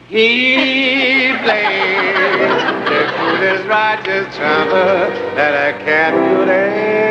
He played the coolest righteous trumpet that a cat could ever